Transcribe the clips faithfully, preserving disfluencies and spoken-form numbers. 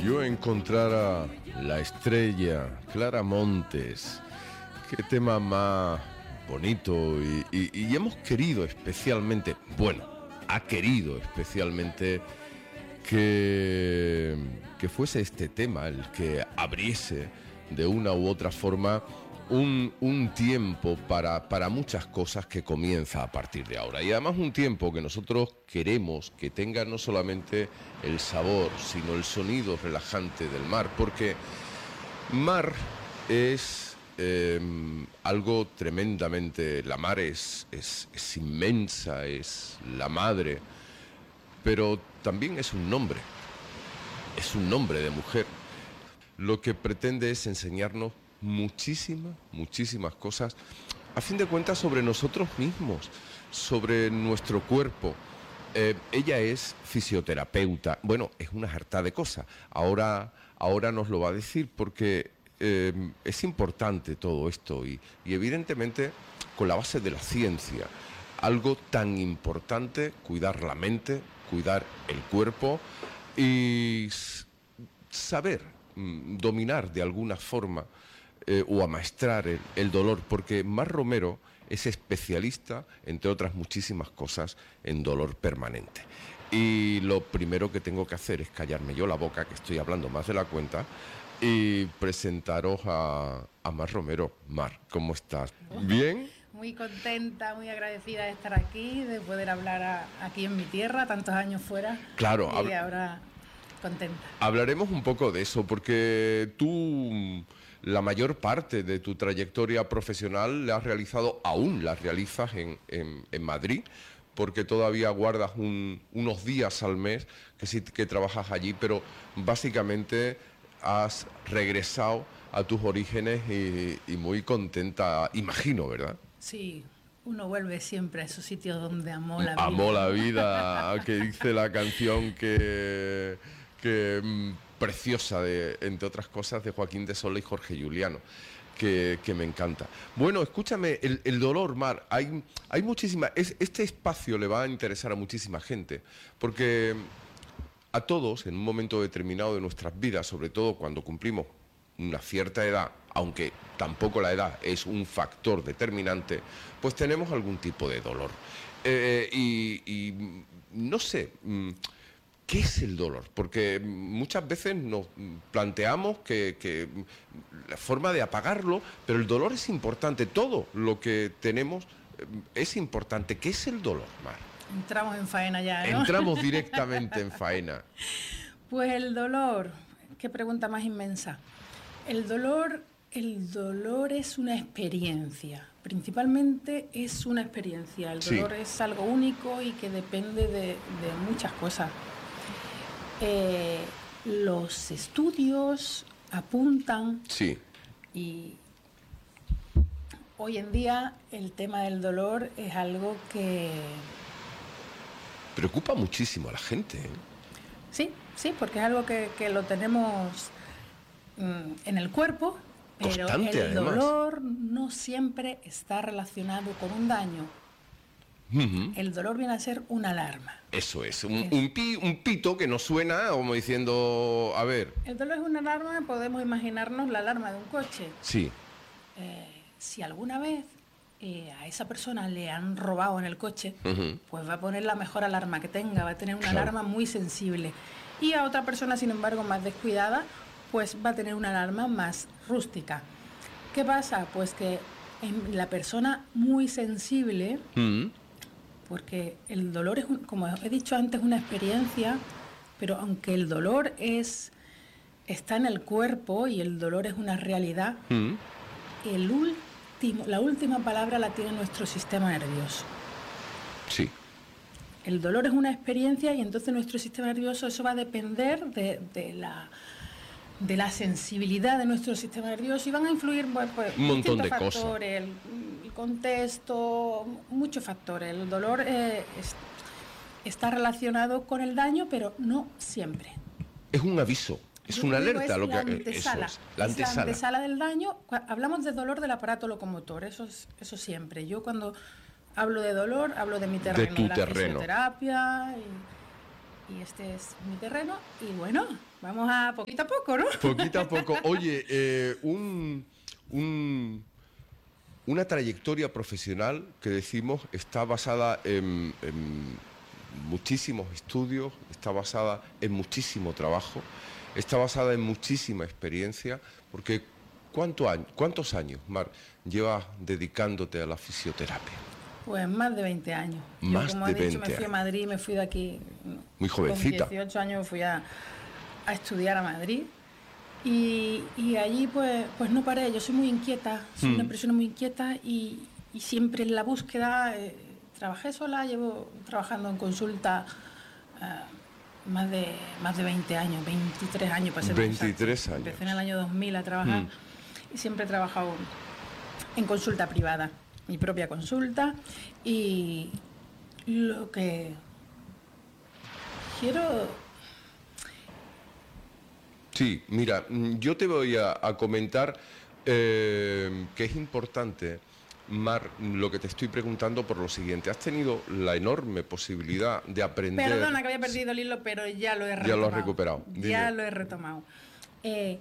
yo encontrara la estrella Clara Montes. Qué tema más bonito y, y, y hemos querido especialmente, bueno, ha querido especialmente que, que fuese este tema el que abriese de una u otra forma un, un tiempo para, para muchas cosas que comienza a partir de ahora. Y además un tiempo que nosotros queremos que tenga no solamente el sabor, sino el sonido relajante del mar, porque mar es eh, algo tremendamente... La mar es, es, es inmensa, es la madre, pero también es un nombre, es un nombre de mujer. Lo que pretende es enseñarnos muchísimas, muchísimas cosas, a fin de cuentas, sobre nosotros mismos, sobre nuestro cuerpo. Eh, ella es fisioterapeuta, bueno, es una jarta de cosas, ahora, ahora nos lo va a decir, porque eh, es importante todo esto y, y evidentemente con la base de la ciencia, algo tan importante, cuidar la mente, cuidar el cuerpo y saber mm, dominar de alguna forma eh, o amaestrar el, el dolor, porque Mar Romero es especialista, entre otras muchísimas cosas, en dolor permanente. Y lo primero que tengo que hacer es callarme yo la boca, que estoy hablando más de la cuenta, y presentaros a, a Mar Romero. Mar, ¿cómo estás? ¿Bien? Muy contenta, muy agradecida de estar aquí, de poder hablar a, aquí en mi tierra, tantos años fuera. Claro. Y de ahora contenta. Hablaremos un poco de eso, porque tú la mayor parte de tu trayectoria profesional la has realizado, aún la realizas en, en, en Madrid, porque todavía guardas un, unos días al mes que sí que trabajas allí, pero básicamente has regresado a tus orígenes y, y muy contenta, imagino, ¿verdad? Sí, uno vuelve siempre a esos sitios donde amó la vida. Amó la vida, que dice la canción que... que mmm, preciosa, de, entre otras cosas, de Joaquín de Sola y Jorge Juliano, que, que me encanta. Bueno, escúchame, el, el dolor, Mar, hay, hay muchísima... Es, este espacio le va a interesar a muchísima gente, porque a todos, en un momento determinado de nuestras vidas, sobre todo cuando cumplimos una cierta edad, aunque tampoco la edad es un factor determinante, pues tenemos algún tipo de dolor. Eh, y, y no sé... ¿Qué es el dolor? Porque muchas veces nos planteamos que, que la forma de apagarlo, pero el dolor es importante, todo lo que tenemos es importante. ¿Qué es el dolor, Mar? Entramos en faena ya, ¿no? Entramos directamente en faena. Pues el dolor, qué pregunta más inmensa. El dolor, el dolor es una experiencia, principalmente es una experiencia. El dolor sí. Es algo único y que depende de, de muchas cosas. Eh, los estudios apuntan sí. Y hoy en día el tema del dolor es algo que preocupa muchísimo a la gente, ¿eh? Sí, sí, porque es algo que, que lo tenemos mm, en el cuerpo, pero constante, el además. Dolor no siempre está relacionado con un daño. Uh-huh. El dolor viene a ser una alarma. Eso es, un, un, pi, un pito que nos suena como diciendo, a ver... El dolor es una alarma, podemos imaginarnos la alarma de un coche. Sí. Eh, si alguna vez eh, a esa persona le han robado en el coche, uh-huh. pues va a poner la mejor alarma que tenga, va a tener una claro. alarma muy sensible. Y a otra persona, sin embargo, más descuidada, pues va a tener una alarma más rústica. ¿Qué pasa? Pues que en la persona muy sensible... Uh-huh. Porque el dolor es, un, como he dicho antes, una experiencia, pero aunque el dolor es está en el cuerpo y el dolor es una realidad, mm. el último, la última palabra la tiene nuestro sistema nervioso. Sí. El dolor es una experiencia y entonces nuestro sistema nervioso, eso va a depender de, de la... de la sensibilidad de nuestro sistema nervioso y van a influir bueno, pues, un montón de factores, cosas. El, el contexto, muchos factores. El dolor eh, es, está relacionado con el daño, pero no siempre. Es un aviso, es Yo una digo, alerta. Es lo la que antesala, eso es, la antesala. Es la antesala del daño. Hablamos de dolor del aparato locomotor, eso, es, eso siempre. Yo cuando hablo de dolor, hablo de mi terreno, de tu la terreno. fisioterapia y este es mi terreno. Y bueno, vamos a poquito a poco, ¿no? Poquito a poco. Oye, eh, un, un, una trayectoria profesional que decimos está basada en, en muchísimos estudios, está basada en muchísimo trabajo, está basada en muchísima experiencia, porque ¿cuánto año, ¿cuántos años, Mar, llevas dedicándote a la fisioterapia? Pues más de veinte años. Más Yo, como de he dicho, veinte me fui a Madrid, me fui de aquí. Muy jovencita. Con dieciocho años fui a, a estudiar a Madrid. Y, y allí pues, pues no paré. Yo soy muy inquieta, soy mm. una persona muy inquieta y, y siempre en la búsqueda. Eh, trabajé sola, llevo trabajando en consulta uh, más, de, más de veinte años, veintitrés años. Para ser veintitrés años. Empecé en el año dos mil a trabajar mm. y siempre he trabajado en consulta privada, mi propia consulta. Y lo que quiero... Sí, mira, yo te voy a, a comentar eh, que es importante, Mar, lo que te estoy preguntando por lo siguiente. Has tenido la enorme posibilidad de aprender... Perdona que había perdido el hilo, pero ya lo he retomado. Ya lo has recuperado. Dime. Ya lo he retomado. Eh,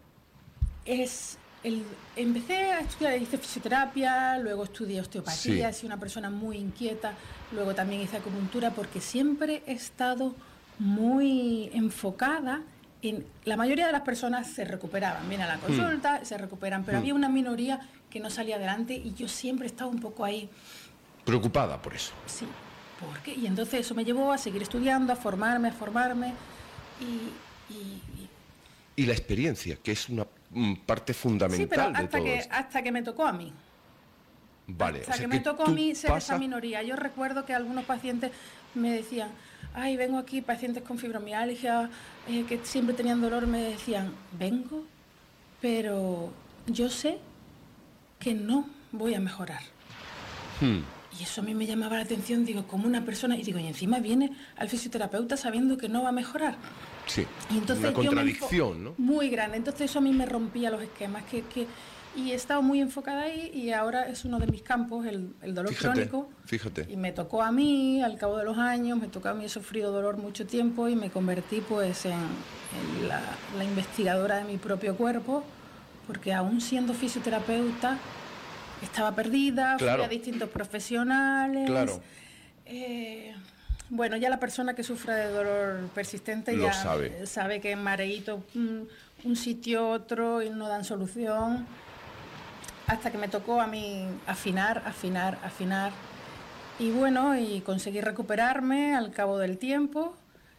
es el, empecé a estudiar, hice fisioterapia, luego estudié osteopatía, sí. Soy una persona muy inquieta, luego también hice acupuntura, porque siempre he estado muy enfocada en... La mayoría de las personas se recuperaban, vienen a la consulta, hmm. se recuperan, pero hmm. había una minoría que no salía adelante y yo siempre estaba un poco ahí. Preocupada por eso. Sí, ¿por qué? Y entonces eso me llevó a seguir estudiando, a formarme, a formarme y... y, y... y la experiencia, que es una parte fundamental sí, pero hasta de todo que, esto. hasta que me tocó a mí. Vale. Hasta o sea, que me que tocó a mí ser pasa... esa minoría. Yo recuerdo que algunos pacientes me decían, ay, vengo aquí, pacientes con fibromialgia, eh, que siempre tenían dolor, me decían, vengo, pero yo sé que no voy a mejorar. Hmm. Y eso a mí me llamaba la atención, digo, como una persona, y digo, y encima viene al fisioterapeuta sabiendo que no va a mejorar. Sí, y entonces una contradicción, ¿no? Muy grande. Entonces eso a mí me rompía los esquemas, que, que y he estado muy enfocada ahí y ahora es uno de mis campos, el, el dolor fíjate, crónico. Fíjate. Y me tocó a mí, al cabo de los años, me tocó a mí, he sufrido dolor mucho tiempo y me convertí pues en, en la, la investigadora de mi propio cuerpo, porque aún siendo fisioterapeuta estaba perdida, claro. fui a distintos profesionales. Claro. Eh, bueno, ya la persona que sufre de dolor persistente Lo ya sabe. sabe que en mareíto un, un sitio, otro y no dan solución. Hasta que me tocó a mí afinar, afinar, afinar. Y bueno, y conseguí recuperarme al cabo del tiempo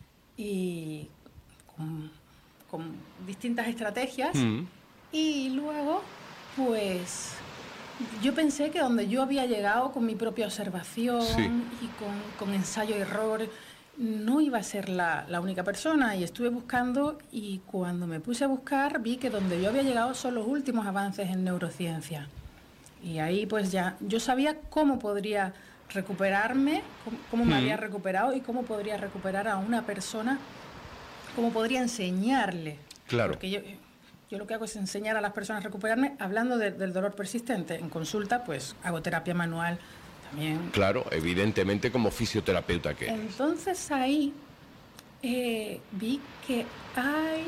y con, con distintas estrategias. Mm. Y luego, pues, yo pensé que donde yo había llegado con mi propia observación sí. y con, con ensayo y error, no iba a ser la, la única persona. Y estuve buscando y cuando me puse a buscar vi que donde yo había llegado son los últimos avances en neurociencia. Y ahí pues ya yo sabía cómo podría recuperarme, cómo, cómo me mm. había recuperado y cómo podría recuperar a una persona, cómo podría enseñarle. Claro. Porque yo... Yo lo que hago es enseñar a las personas a recuperarme hablando de, del dolor persistente. En consulta, pues, hago terapia manual también. Claro, evidentemente como fisioterapeuta que eres. Entonces ahí eh, vi que hay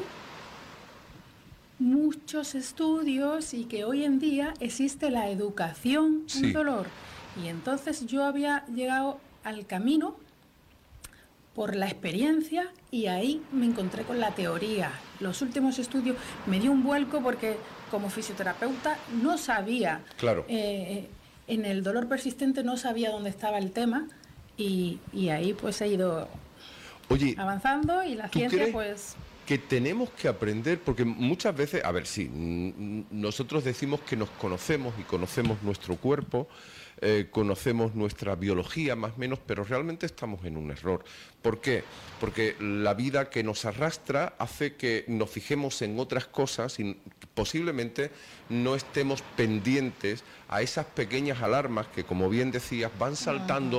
muchos estudios y que hoy en día existe la educación sí. en dolor. Y entonces yo había llegado al camino por la experiencia y ahí me encontré con la teoría. Los últimos estudios me dio un vuelco porque como fisioterapeuta no sabía, claro. eh, en el dolor persistente no sabía dónde estaba el tema y, y ahí pues he ido Oye, avanzando y la ciencia pues... que tenemos que aprender, porque muchas veces, a ver, sí, nosotros decimos que nos conocemos y conocemos nuestro cuerpo, eh, conocemos nuestra biología más o menos, pero realmente estamos en un error. ¿Por qué? Porque la vida que nos arrastra hace que nos fijemos en otras cosas y posiblemente no estemos pendientes a esas pequeñas alarmas que, como bien decías, van saltando. Uh-huh.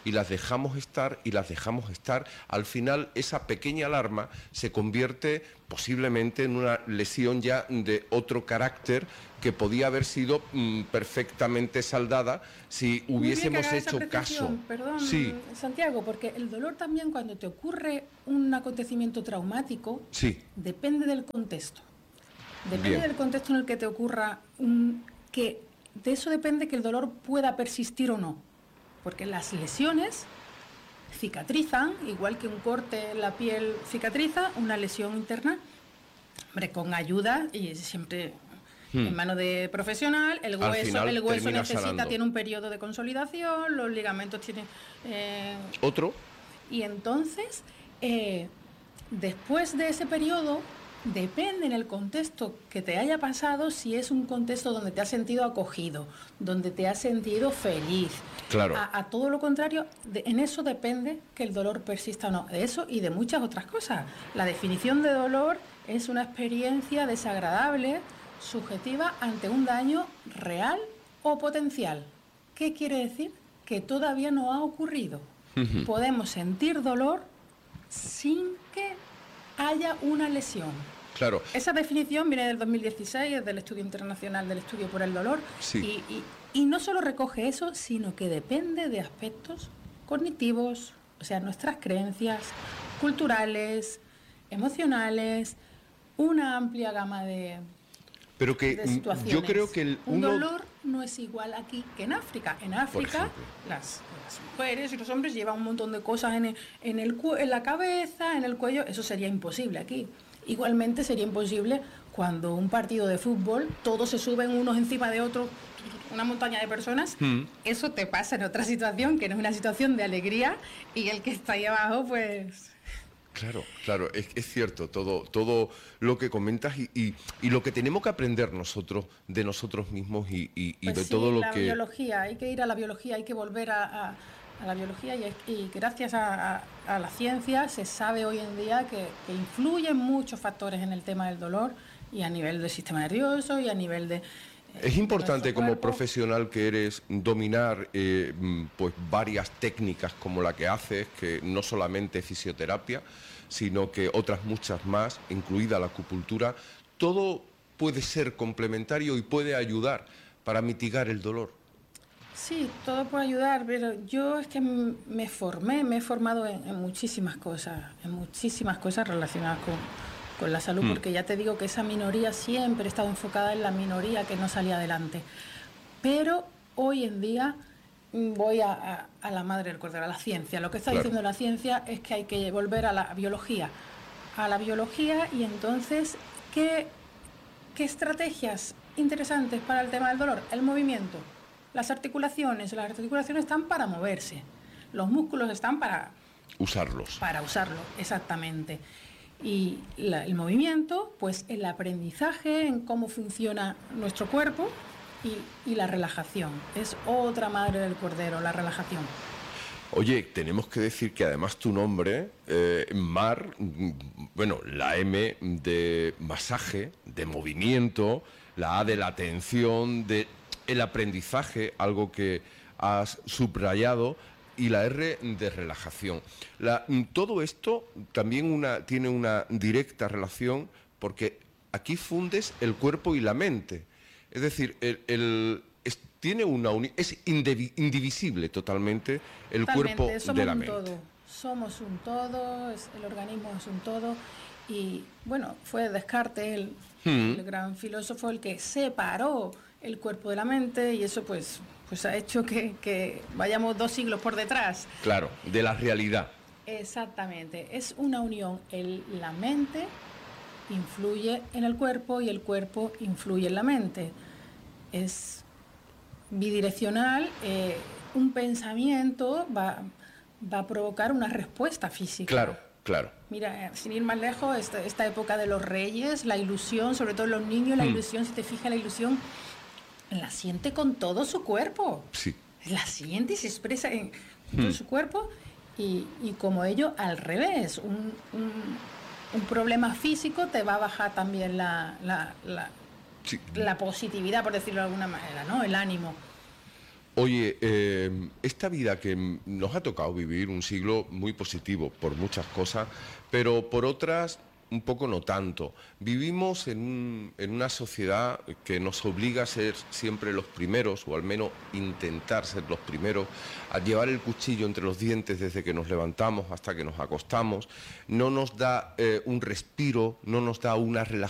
y las dejamos estar y las dejamos estar, al final esa pequeña alarma se convierte posiblemente en una lesión ya de otro carácter que podía haber sido mm, perfectamente saldada si hubiésemos hecho caso. Perdón, sí. Santiago, porque el dolor también, cuando te ocurre un acontecimiento traumático, sí. depende del contexto. Depende Bien. del contexto en el que te ocurra, un, que de eso depende que el dolor pueda persistir o no. Porque las lesiones cicatrizan, igual que un corte en la piel cicatriza, una lesión interna, hombre, con ayuda y siempre hmm. en mano de profesional. El hueso, el hueso necesita, sanando. Tiene un periodo de consolidación, los ligamentos tienen... Eh, ¿Otro? Y entonces, eh, después de ese periodo, depende en el contexto que te haya pasado, si es un contexto donde te has sentido acogido, donde te has sentido feliz. Claro. A, a todo lo contrario, de, en eso depende que el dolor persista o no. De eso y de muchas otras cosas. La definición de dolor es una experiencia desagradable, subjetiva, ante un daño real o potencial. ¿Qué quiere decir? Que todavía no ha ocurrido. Uh-huh. Podemos sentir dolor sin que haya una lesión. Claro. Esa definición viene del dos mil dieciséis, es del Estudio Internacional del Estudio por el Dolor, sí. y, y, y no solo recoge eso, sino que depende de aspectos cognitivos, o sea, nuestras creencias culturales, emocionales, una amplia gama de, Pero que de situaciones. Yo creo que el Un uno... dolor no es igual aquí que en África. En África, las, las mujeres y los hombres llevan un montón de cosas en, el, en, el, en la cabeza, en el cuello. Eso sería imposible aquí. Igualmente sería imposible cuando un partido de fútbol, todos se suben unos encima de otros, una montaña de personas. Mm. Eso te pasa en otra situación, que no es una situación de alegría, y el que está ahí abajo, pues... Claro, claro, es, es cierto todo, todo lo que comentas y, y, y lo que tenemos que aprender nosotros de nosotros mismos y, y, y pues de sí, todo lo la que... la biología, hay que ir a la biología, hay que volver a, a, a la biología y, y gracias a, a, a la ciencia se sabe hoy en día que, que influyen muchos factores en el tema del dolor y a nivel del sistema nervioso y a nivel de... Es importante como profesional que eres dominar eh, pues varias técnicas como la que haces, que no solamente fisioterapia, sino que otras muchas más, incluida la acupuntura. Todo puede ser complementario y puede ayudar para mitigar el dolor. Sí, todo puede ayudar, pero yo es que me formé, me he formado en, en muchísimas cosas, en muchísimas cosas relacionadas con... con la salud, mm. porque ya te digo que esa minoría siempre ha estado enfocada en la minoría que no salía adelante. Pero hoy en día voy a, a, a la madre del cordero, a la ciencia. Lo que está claro. diciendo la ciencia es que hay que volver a la biología. A la biología y entonces, ¿qué, qué estrategias interesantes para el tema del dolor? El movimiento. Las articulaciones. Las articulaciones están para moverse. Los músculos están para... Usarlos. Para usarlo, exactamente. Y la, el movimiento, pues el aprendizaje en cómo funciona nuestro cuerpo y, y la relajación. Es otra madre del cordero, la relajación. Oye, tenemos que decir que además tu nombre, eh, Mar, bueno, la M de masaje, de movimiento, la A de la atención, de el aprendizaje, algo que has subrayado, y la R de relajación. La, todo esto también una, tiene una directa relación porque aquí fundes el cuerpo y la mente. Es decir, el, el, es, tiene una uni, es indivi, indivisible totalmente el totalmente, cuerpo somos de la un mente. Todo. Somos un todo, es, el organismo es un todo. Y bueno, fue Descartes, el, mm. el gran filósofo, el que separó el cuerpo de la mente y eso pues... pues ha hecho que, que vayamos dos siglos por detrás. Claro, de la realidad. Exactamente. Es una unión. El, la mente influye en el cuerpo y el cuerpo influye en la mente. Es bidireccional. Eh, un pensamiento va, va a provocar una respuesta física. Claro, claro. Mira, sin ir más lejos, esta, esta época de los reyes, la ilusión, sobre todo los niños, la mm. ilusión, si te fijas, la ilusión... la siente con todo su cuerpo. Sí. La siente y se expresa en todo hmm. su cuerpo y, y como ello, al revés. Un, un, un problema físico te va a bajar también la, la, la, sí. la positividad, por decirlo de alguna manera, ¿no? El ánimo. Oye, eh, esta vida que nos ha tocado vivir, un siglo muy positivo por muchas cosas, pero por otras un poco no tanto. Vivimos en, un, en una sociedad que nos obliga a ser siempre los primeros, o al menos intentar ser los primeros, a llevar el cuchillo entre los dientes desde que nos levantamos hasta que nos acostamos. No nos da eh, un respiro, no nos da una relajación